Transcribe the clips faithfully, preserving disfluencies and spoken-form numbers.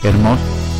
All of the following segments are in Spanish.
hermoso.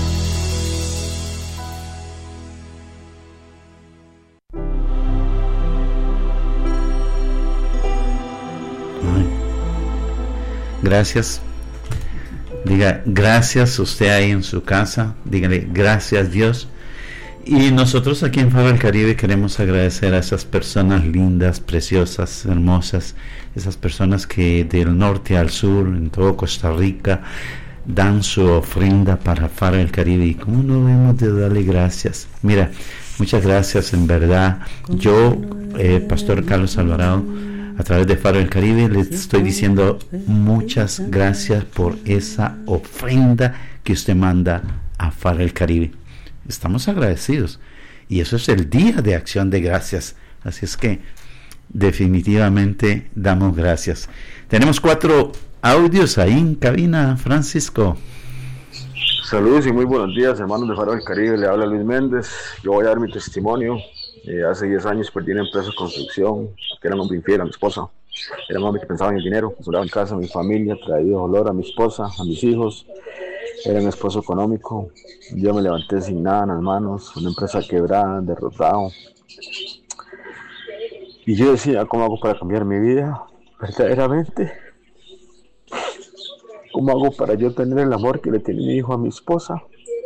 Ay. Gracias. Diga gracias usted ahí en su casa. Dígale gracias Dios. Y nosotros aquí en Faro del Caribe queremos agradecer a esas personas lindas, preciosas, hermosas, esas personas que del norte al sur, en todo Costa Rica, dan su ofrenda para Faro del Caribe. Y cómo no debemos de darle gracias. Mira, muchas gracias en verdad. Yo, eh, Pastor Carlos Alvarado, a través de Faro del Caribe, les estoy diciendo muchas gracias por esa ofrenda que usted manda a Faro del Caribe. Estamos agradecidos y eso es el día de acción de gracias, así es que definitivamente damos gracias. Tenemos cuatro audios ahí en cabina, Francisco. Saludos y muy buenos días, hermanos de Faro del Caribe. Le habla Luis Méndez. Yo voy a dar mi testimonio. Eh, hace diez años perdí una empresa de construcción, que era un hombre infiel a mi esposa. Era un hombre que pensaba en el dinero, que en casa a mi familia, traído dolor a mi esposa, a mis hijos. Era un esposo económico. Yo me levanté sin nada en las manos, una empresa quebrada, derrotado. Y yo decía, ¿cómo hago para cambiar mi vida? Verdaderamente, ¿cómo hago para yo tener el amor que le tiene mi hijo a mi esposa?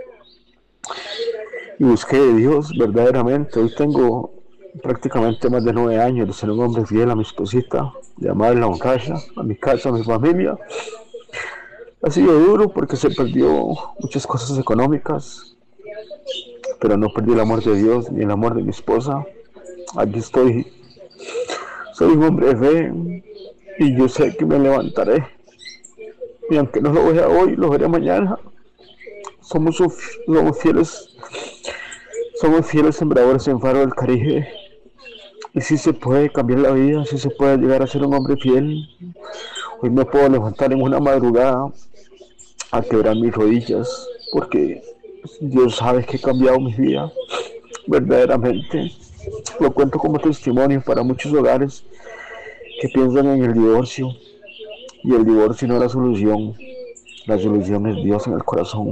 Y busqué de Dios verdaderamente. Hoy tengo prácticamente más de nueve años de ser un hombre fiel a mi esposita, de amarla a casa, a mi casa, a mi familia. Ha sido duro porque se perdió muchas cosas económicas, pero no perdí el amor de Dios ni el amor de mi esposa. Aquí estoy. Soy un hombre de fe y yo sé que me levantaré. Y aunque no lo vea hoy, lo veré mañana. Somos, somos fieles, somos fieles sembradores en Faro del Caribe. Y si se puede cambiar la vida, si se puede llegar a ser un hombre fiel. Hoy me puedo levantar en una madrugada a quebrar mis rodillas, porque Dios sabe que he cambiado mi vida, verdaderamente. Lo cuento como testimonio para muchos hogares que piensan en el divorcio, y el divorcio no es la solución. La solución es Dios en el corazón.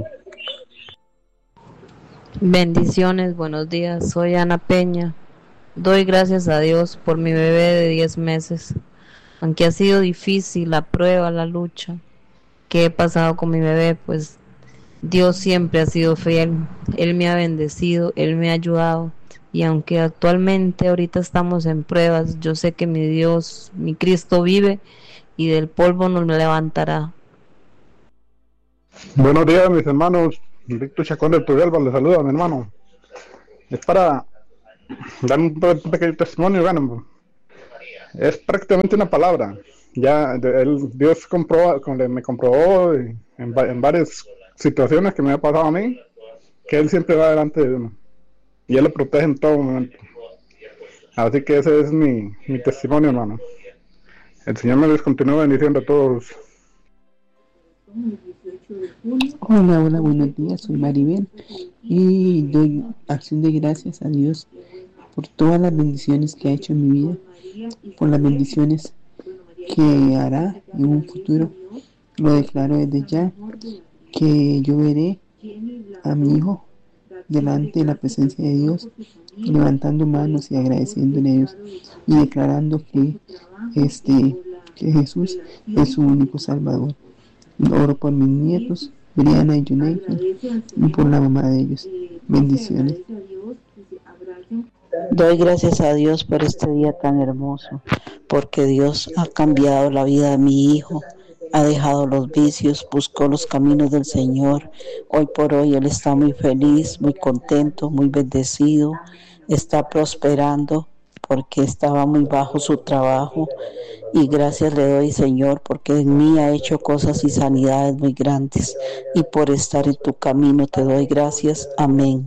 Bendiciones, buenos días, soy Ana Peña. Doy gracias a Dios por mi bebé de diez meses. Aunque ha sido difícil la prueba, la lucha que he pasado con mi bebé, pues Dios siempre ha sido fiel. Él me ha bendecido, Él me ha ayudado. Y aunque actualmente ahorita estamos en pruebas, yo sé que mi Dios, mi Cristo vive y del polvo nos levantará. Buenos días, mis hermanos. Víctor Chacón del Turrialba les saluda, mi hermano. Es para dar un pequeño testimonio, bueno, es prácticamente una palabra. Ya el, Dios comprobó, me comprobó en, en varias situaciones que me ha pasado a mí, que Él siempre va delante de uno y Él lo protege en todo momento. Así que ese es mi, mi testimonio, hermano. El Señor me les continúa bendiciendo a todos. Hola, hola, buenos días, soy Maribel y doy acción de gracias a Dios por todas las bendiciones que ha hecho en mi vida, por las bendiciones que hará en un futuro. Lo declaro desde ya, que yo veré a mi hijo delante de la presencia de Dios, levantando manos y agradeciéndole a Dios y declarando que este que Jesús es su único Salvador. Oro por mis nietos, Brianna y Jonathan, y por la mamá de ellos. Bendiciones. Doy gracias a Dios por este día tan hermoso, porque Dios ha cambiado la vida de mi hijo, ha dejado los vicios, buscó los caminos del Señor. Hoy por hoy Él está muy feliz, muy contento, muy bendecido, está prosperando porque estaba muy bajo su trabajo, y gracias le doy, Señor, porque en mí ha hecho cosas y sanidades muy grandes, y por estar en tu camino te doy gracias. Amén.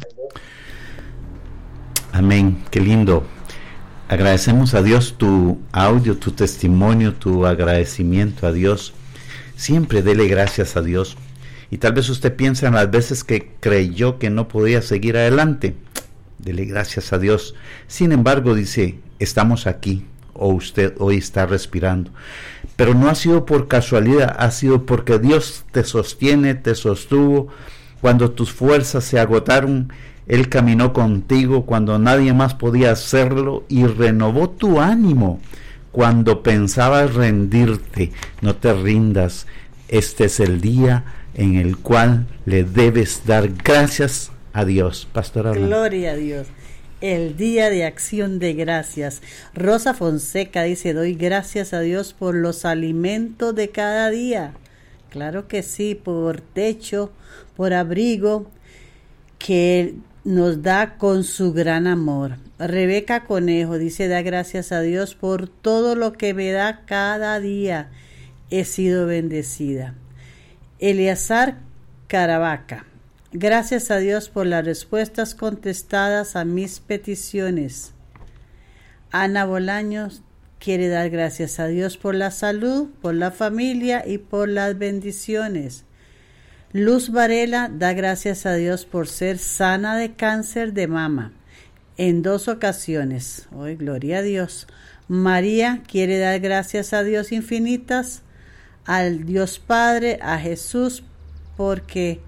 Amén, qué lindo. Agradecemos a Dios tu audio, tu testimonio, tu agradecimiento a Dios. Siempre dele gracias a Dios. Y tal vez usted piensa en las veces que creyó que no podía seguir adelante. Dele gracias a Dios. Sin embargo, dice, estamos aquí, o usted hoy está respirando. Pero no ha sido por casualidad, ha sido porque Dios te sostiene, te sostuvo, cuando tus fuerzas se agotaron, Él caminó contigo cuando nadie más podía hacerlo y renovó tu ánimo cuando pensabas rendirte. No te rindas. Este es el día en el cual le debes dar gracias a Dios. Pastora Orlando. Gloria a Dios. El día de acción de gracias. Rosa Fonseca dice: doy gracias a Dios por los alimentos de cada día. Claro que sí, por techo, por abrigo que Él nos da con su gran amor. Rebeca Conejo dice: da gracias a Dios por todo lo que me da cada día. He sido bendecida. Eleazar Caravaca: gracias a Dios por las respuestas contestadas a mis peticiones. Ana Bolaños quiere dar gracias a Dios por la salud, por la familia y por las bendiciones. Luz Varela da gracias a Dios por ser sana de cáncer de mama en dos ocasiones. Hoy, gloria a Dios. María quiere dar gracias a Dios infinitas, al Dios Padre, a Jesús, porque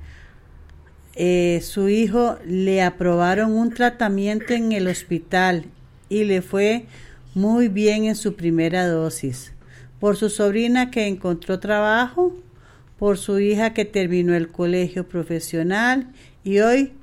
eh, su hijo le aprobaron un tratamiento en el hospital y le fue muy bien en su primera dosis. Por su sobrina que encontró trabajo, por su hija que terminó el colegio profesional y hoy,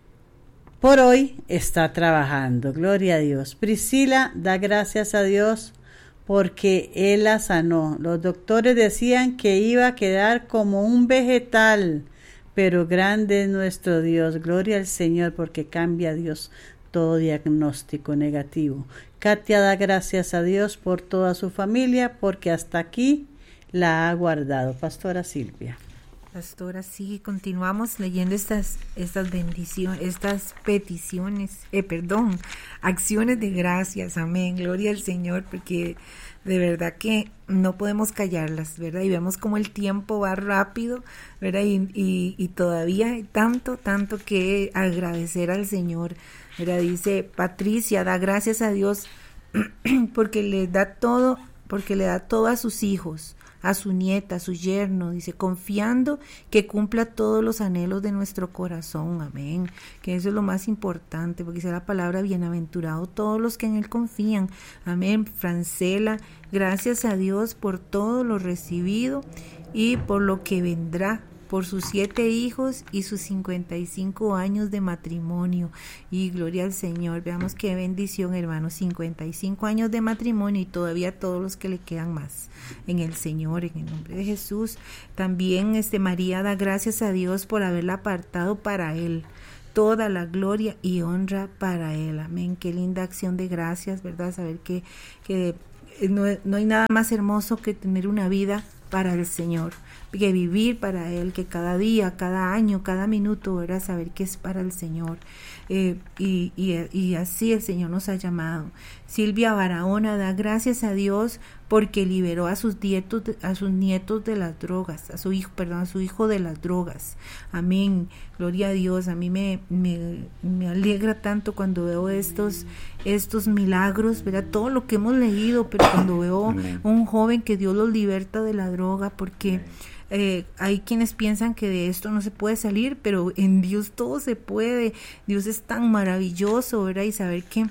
por hoy, está trabajando. Gloria a Dios. Priscila da gracias a Dios porque Él la sanó. Los doctores decían que iba a quedar como un vegetal, pero grande es nuestro Dios. Gloria al Señor porque cambia a Dios todo diagnóstico negativo. Katia da gracias a Dios por toda su familia porque hasta aquí la ha guardado. Pastora Silvia. Pastora, sí, continuamos leyendo estas estas bendiciones, estas peticiones, eh, perdón, acciones de gracias, amén, gloria al Señor, porque de verdad que no podemos callarlas, ¿verdad? Y vemos como el tiempo va rápido, ¿verdad? Y, y, y todavía hay tanto, tanto que agradecer al Señor, ¿verdad? Dice Patricia, da gracias a Dios porque le da todo, porque le da todo a sus hijos, a su nieta, a su yerno, dice, confiando que cumpla todos los anhelos de nuestro corazón, amén, que eso es lo más importante, porque dice la palabra, bienaventurado todos los que en Él confían, amén. Francela, gracias a Dios por todo lo recibido y por lo que vendrá, por sus siete hijos y sus cincuenta y cinco años de matrimonio. Y gloria al Señor. Veamos qué bendición, hermanos. cincuenta y cinco años de matrimonio y todavía todos los que le quedan más en el Señor, en el nombre de Jesús. También este María da gracias a Dios por haberla apartado para Él. Toda la gloria y honra para Él. Amén. Qué linda acción de gracias, ¿verdad? Saber que, que no, no hay nada más hermoso que tener una vida para el Señor, que vivir para Él, que cada día, cada año, cada minuto, ¿verdad? Saber que es para el Señor. Eh, y, y, y así el Señor nos ha llamado. Silvia Barahona da gracias a Dios porque liberó a sus nietos, a sus nietos de las drogas, a su hijo, perdón, a su hijo de las drogas. Amén. Gloria a Dios. A mí me, me, me alegra tanto cuando veo estos, estos milagros, ¿verdad? Todo lo que hemos leído, pero cuando veo Amén. Un joven que Dios los liberta de la droga, porque Eh, hay quienes piensan que de esto no se puede salir, pero en Dios todo se puede. Dios es tan maravilloso, ¿verdad? Y saber que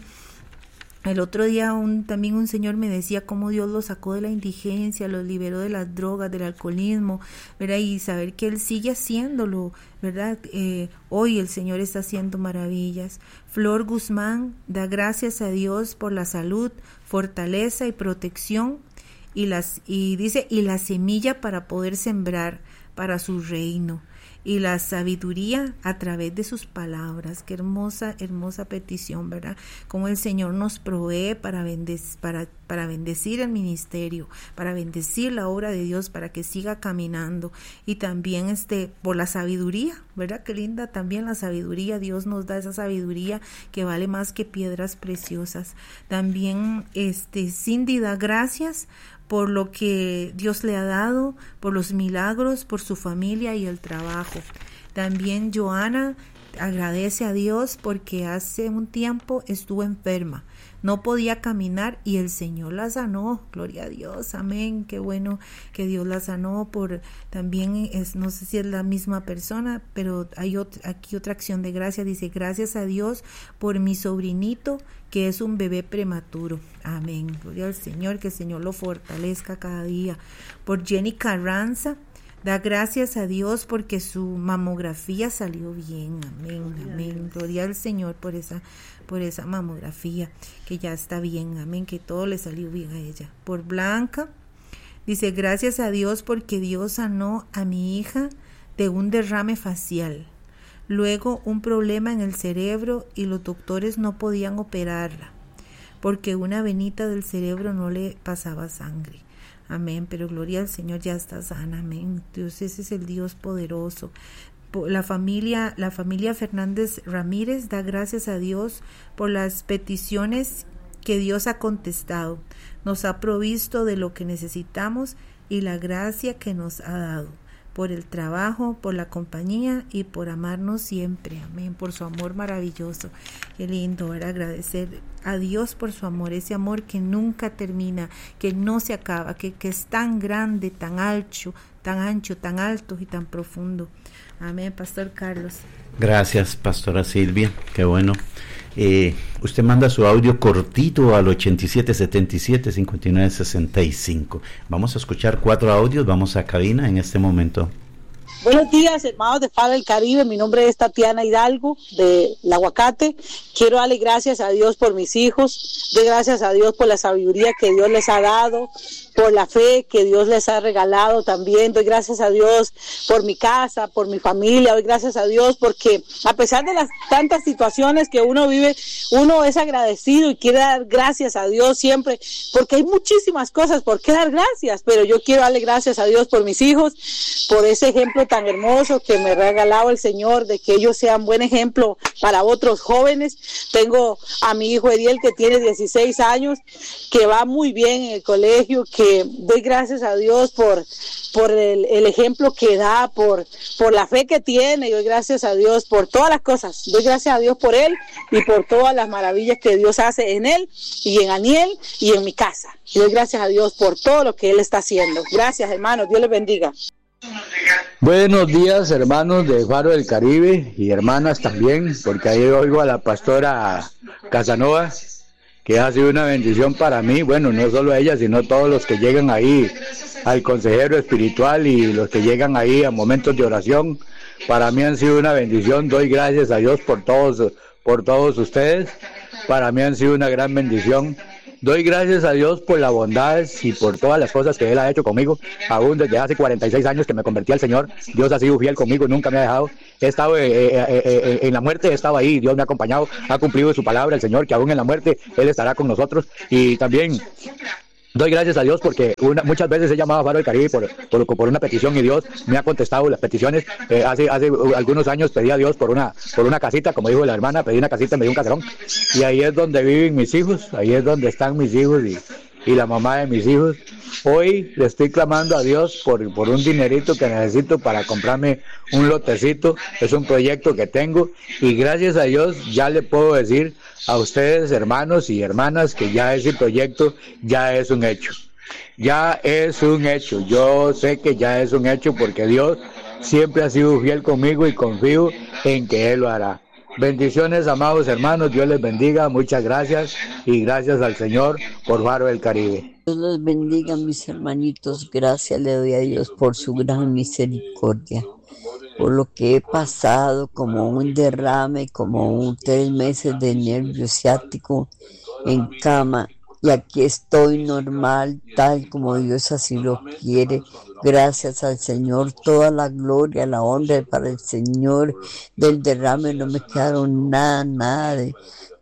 el otro día un, también un señor me decía cómo Dios los sacó de la indigencia, los liberó de las drogas, del alcoholismo, ¿verdad? Y saber que Él sigue haciéndolo, ¿verdad? Eh, hoy el Señor está haciendo maravillas. Flor Guzmán da gracias a Dios por la salud, fortaleza y protección. Y las y dice y la semilla para poder sembrar para su reino y la sabiduría a través de sus palabras. Qué hermosa hermosa petición, ¿verdad? Como el Señor nos provee para bendecir, para para bendecir el ministerio, para bendecir la obra de Dios, para que siga caminando, y también este por la sabiduría, ¿verdad? Qué linda también la sabiduría. Dios nos da esa sabiduría que vale más que piedras preciosas. También este Cindy da gracias por lo que Dios le ha dado, por los milagros, por su familia y el trabajo. También Joana agradece a Dios porque hace un tiempo estuvo enferma, no podía caminar y el Señor la sanó, gloria a Dios, amén, qué bueno que Dios la sanó. Por también es, no sé si es la misma persona, pero hay ot- aquí otra acción de gracia, dice: gracias a Dios por mi sobrinito que es un bebé prematuro, amén, gloria al Señor, que el Señor lo fortalezca cada día. Por Jenny Carranza, da gracias a Dios porque su mamografía salió bien, amén, amén, gloria al Señor por esa, por esa mamografía, que ya está bien, amén, que todo le salió bien a ella. Por Blanca, dice: gracias a Dios porque Dios sanó a mi hija de un derrame facial, luego un problema en el cerebro y los doctores no podían operarla porque una venita del cerebro no le pasaba sangre. Amén, pero gloria al Señor, ya está sana, amén. Dios, ese es el Dios poderoso. La familia, la familia Fernández Ramírez da gracias a Dios por las peticiones que Dios ha contestado. Nos ha provisto de lo que necesitamos y la gracia que nos ha dado. Por el trabajo, por la compañía y por amarnos siempre, amén, por su amor maravilloso. Qué lindo era agradecer a Dios por su amor, ese amor que nunca termina, que no se acaba, que, que es tan grande, tan ancho, tan ancho, tan alto y tan profundo. Amén, Pastor Carlos. Gracias, Pastora Silvia, qué bueno. Eh, usted manda su audio cortito al ochenta y siete setenta y siete cincuenta y nueve sesenta y cinco. Vamos a escuchar cuatro audios, vamos a cabina en este momento. Buenos días, hermanos de Faro del Caribe. Mi nombre es Tatiana Hidalgo de El Aguacate. Quiero darle gracias a Dios por mis hijos, doy gracias a Dios por la sabiduría que Dios les ha dado, por la fe que Dios les ha regalado también. Doy gracias a Dios por mi casa, por mi familia. Doy gracias a Dios porque a pesar de las tantas situaciones que uno vive, uno es agradecido y quiere dar gracias a Dios siempre, porque hay muchísimas cosas por qué dar gracias, pero yo quiero darle gracias a Dios por mis hijos, por ese ejemplo tan hermoso que me ha regalado el Señor, de que ellos sean buen ejemplo para otros jóvenes. Tengo a mi hijo Ediel, que tiene dieciséis años, que va muy bien en el colegio, que doy gracias a Dios por, por el, el ejemplo que da, por, por la fe que tiene, y doy gracias a Dios por todas las cosas. Doy gracias a Dios por él y por todas las maravillas que Dios hace en él y en Aniel y en mi casa. Y doy gracias a Dios por todo lo que él está haciendo. Gracias, hermanos. Dios les bendiga. Buenos días, hermanos de Faro del Caribe y hermanas también, porque ahí oigo a la pastora Casanova, que ha sido una bendición para mí. Bueno, no solo ella, sino todos los que llegan ahí al consejero espiritual y los que llegan ahí a momentos de oración. Para mí han sido una bendición. Doy gracias a Dios por todos, por todos ustedes. Para mí han sido una gran bendición. Doy gracias a Dios por la bondad y por todas las cosas que Él ha hecho conmigo, aún desde hace cuarenta y seis años que me convertí al Señor. Dios ha sido fiel conmigo, nunca me ha dejado. He estado eh, eh, eh, en la muerte, he estado ahí, Dios me ha acompañado, ha cumplido su palabra, el Señor, que aún en la muerte Él estará con nosotros. Y también doy gracias a Dios porque una, muchas veces he llamado a Faro del Caribe por, por, por una petición y Dios me ha contestado las peticiones. Eh, hace, hace algunos años pedí a Dios por una, por una casita, como dijo la hermana, pedí una casita, me dio un caserón. Y ahí es donde viven mis hijos, ahí es donde están mis hijos y, y la mamá de mis hijos. Hoy le estoy clamando a Dios por, por un dinerito que necesito para comprarme un lotecito. Es un proyecto que tengo y gracias a Dios ya le puedo decir a ustedes, hermanos y hermanas, que ya ese proyecto ya es un hecho. Ya es un hecho. Yo sé que ya es un hecho porque Dios siempre ha sido fiel conmigo y confío en que Él lo hará. Bendiciones, amados hermanos. Dios les bendiga. Muchas gracias y gracias al Señor por Faro del Caribe. Dios los bendiga, mis hermanitos. Gracias le doy a Dios por su gran misericordia, por lo que he pasado, como un derrame, como un tres meses de nervio ciático en cama, y aquí estoy normal, tal como Dios así lo quiere. Gracias al Señor, toda la gloria, la honra para el Señor. Del derrame no me quedaron nada, nada de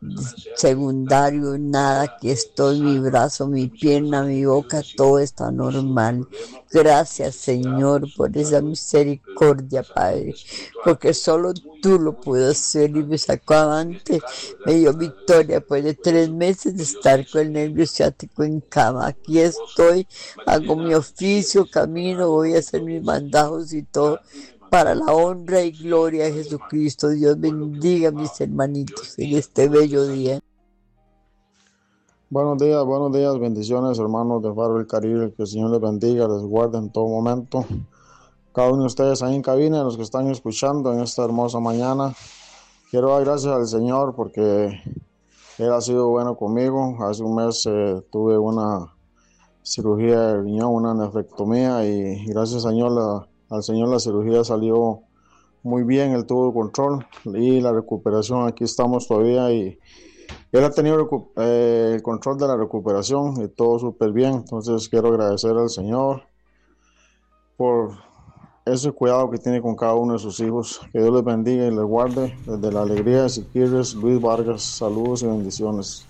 secundario, nada. Aquí estoy, mi brazo, mi pierna, mi boca, todo está normal. Gracias, Señor, por esa misericordia, Padre, porque solo tú lo puedes hacer y me sacó adelante, me dio victoria después de tres meses de estar con el nervio ciático en cama. Aquí estoy, hago mi oficio, camino, voy a hacer mis mandajos y todo, para la honra y gloria de Jesucristo. Dios bendiga a mis hermanitos en este bello día. Buenos días, buenos días, bendiciones hermanos de Faro del Caribe, que el Señor les bendiga, les guarde en todo momento. Cada uno de ustedes ahí en cabina, los que están escuchando en esta hermosa mañana, quiero dar gracias al Señor porque Él ha sido bueno conmigo. Hace un mes eh, tuve una cirugía de riñón, una nefrectomía, y gracias al Señor, la, al Señor la cirugía salió muy bien, Él tuvo el control y la recuperación, aquí estamos todavía, y Él ha tenido recu- eh, el control de la recuperación y todo súper bien. Entonces quiero agradecer al Señor por ese cuidado que tiene con cada uno de sus hijos. Que Dios les bendiga y les guarde. Desde la alegría de Siquirres, Luis Vargas, saludos y bendiciones.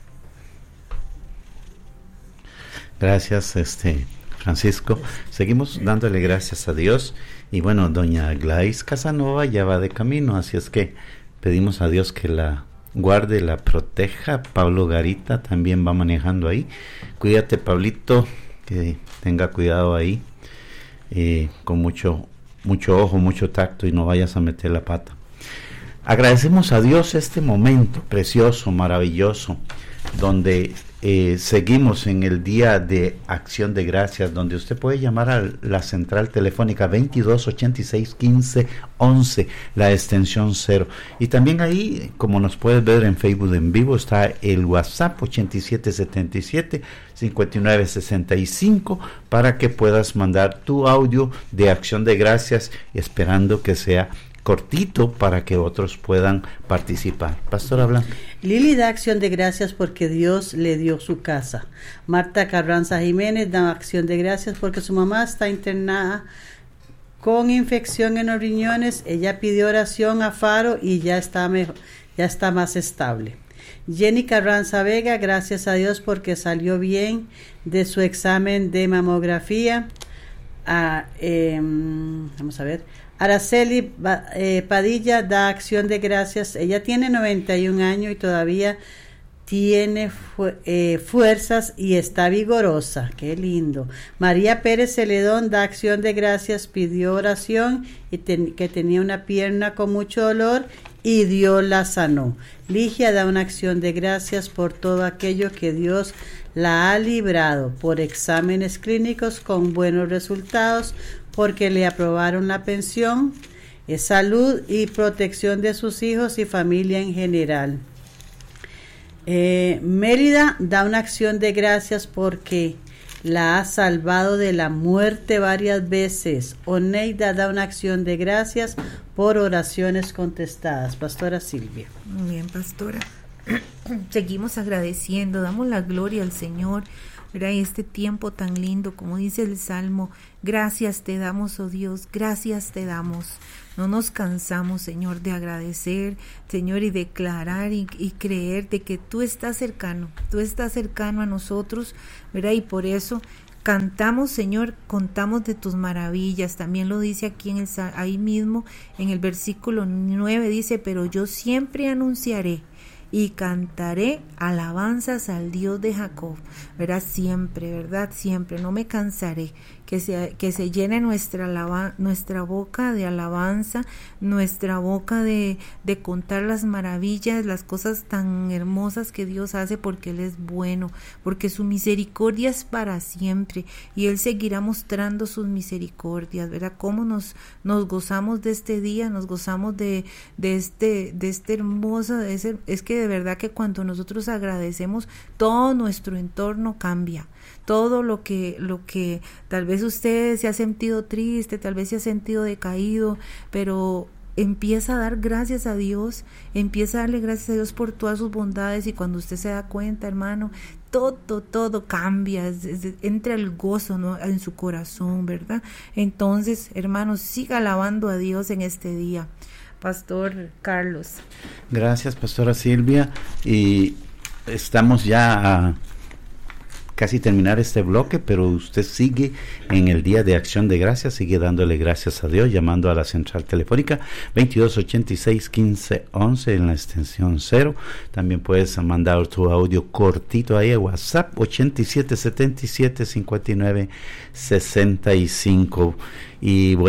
Gracias, este Francisco. Seguimos dándole gracias a Dios. Y bueno, doña Gladys Casanova ya va de camino, así es que pedimos a Dios que la guarde, la proteja. Pablo Garita también va manejando ahí. Cuídate, Pablito, que tenga cuidado ahí, eh, con mucho, mucho ojo, mucho tacto, y no vayas a meter la pata. Agradecemos a Dios este momento precioso, maravilloso, donde eh, seguimos en el Día de Acción de Gracias, donde usted puede llamar a la central telefónica veintidós ochenta y seis quince once, la extensión cero. Y también ahí, como nos puedes ver en Facebook en vivo, está el WhatsApp ochenta y siete setenta y siete cincuenta y nueve sesenta y cinco para que puedas mandar tu audio de acción de gracias, esperando que sea cortito para que otros puedan participar. Pastora Blanca. Lili da acción de gracias porque Dios le dio su casa. Marta Carranza Jiménez da acción de gracias porque su mamá está internada con infección en los riñones. Ella pidió oración a Faro y ya está mejor, ya está más estable. Jenny Carranza Vega, gracias a Dios porque salió bien de su examen de mamografía. Ah, eh, vamos a ver. Araceli eh, Padilla da acción de gracias. Ella tiene noventa y un años y todavía tiene fu- eh, fuerzas y está vigorosa. Qué lindo. María Pérez Celedón da acción de gracias. Pidió oración y ten- que tenía una pierna con mucho dolor y Dios la sanó. Ligia da una acción de gracias por todo aquello que Dios la ha librado, por exámenes clínicos con buenos resultados, porque le aprobaron la pensión, eh, salud y protección de sus hijos y familia en general. Eh, Mérida da una acción de gracias porque la ha salvado de la muerte varias veces. Oneida da una acción de gracias por oraciones contestadas. Pastora Silvia. Muy bien, pastora. Seguimos agradeciendo, damos la gloria al Señor. Mira este tiempo tan lindo, como dice el Salmo, gracias te damos, oh Dios, gracias te damos. No nos cansamos, Señor, de agradecer, Señor, y declarar y, y creer de que tú estás cercano, tú estás cercano a nosotros, ¿verdad? Y por eso cantamos, Señor, contamos de tus maravillas. También lo dice aquí en el ahí mismo en el versículo nueve, dice, pero yo siempre anunciaré y cantaré alabanzas al Dios de Jacob, ¿verdad? Siempre, ¿verdad? Siempre, no me cansaré, que se, que se llene nuestra, alaba, nuestra boca de alabanza, nuestra boca de, de contar las maravillas, las cosas tan hermosas que Dios hace, porque Él es bueno, porque su misericordia es para siempre, y Él seguirá mostrando sus misericordias, ¿verdad? Cómo nos, nos gozamos de este día, nos gozamos de, de este, de este hermoso, de ese, es que de verdad que cuando nosotros agradecemos, todo nuestro entorno cambia. Todo lo que, lo que tal vez usted se ha sentido triste, tal vez se ha sentido decaído, pero empieza a dar gracias a Dios, empieza a darle gracias a Dios por todas sus bondades, y cuando usted se da cuenta, hermano, todo, todo cambia, es, es, entra el gozo, ¿no?, en su corazón, ¿verdad? Entonces, hermanos, siga alabando a Dios en este día. Pastor Carlos. Gracias, Pastora Silvia, y estamos ya a casi terminar este bloque, pero usted sigue en el Día de Acción de Gracias, sigue dándole gracias a Dios, llamando a la central telefónica veintidós ochenta y seis quince once en la extensión cero. También puedes mandar tu audio cortito ahí a WhatsApp ochenta y siete setenta y siete cincuenta y nueve sesenta y cinco. Y bueno,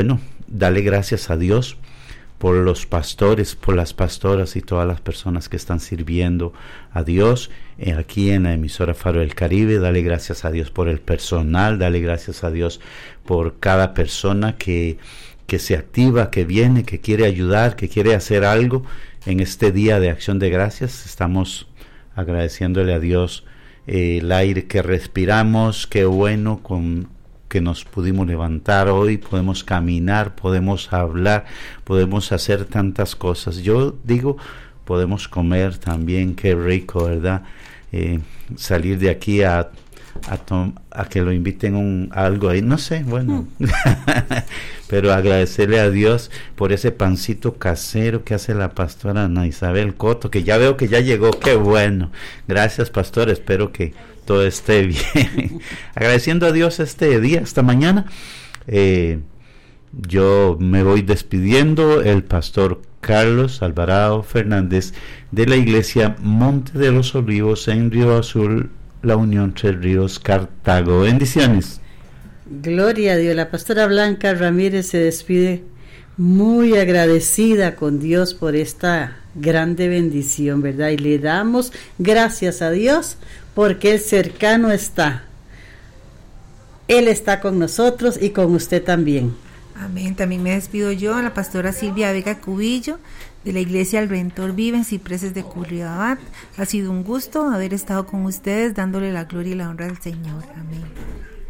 dale gracias a Dios por los pastores, por las pastoras y todas las personas que están sirviendo a Dios eh, aquí en la emisora Faro del Caribe. Dale gracias a Dios por el personal, dale gracias a Dios por cada persona que, que se activa, que viene, que quiere ayudar, que quiere hacer algo en este día de acción de gracias. Estamos agradeciéndole a Dios eh, el aire que respiramos, qué bueno con que nos pudimos levantar hoy, podemos caminar, podemos hablar, podemos hacer tantas cosas. Yo digo, podemos comer también, qué rico, ¿verdad? Eh, salir de aquí a, a, tom, a que lo inviten un, a algo ahí, no sé, bueno. Mm. Pero agradecerle a Dios por ese pancito casero que hace la pastora Ana Isabel Coto, que ya veo que ya llegó, qué bueno. Gracias, pastor, espero que todo esté bien. Agradeciendo a Dios este día, esta mañana. Eh, yo me voy despidiendo, el pastor Carlos Alvarado Fernández de la iglesia Monte de los Olivos en Río Azul, La Unión Tres Ríos, Cartago. Bendiciones. Gloria a Dios. La pastora Blanca Ramírez se despide muy agradecida con Dios por esta grande bendición, ¿verdad? Y le damos gracias a Dios porque Él cercano está. Él está con nosotros y con usted también. Amén. También me despido yo, la pastora Silvia Vega Cubillo, de la iglesia El Redentor Vive en Cipreses de Curriabat. Ha sido un gusto haber estado con ustedes, dándole la gloria y la honra al Señor. Amén.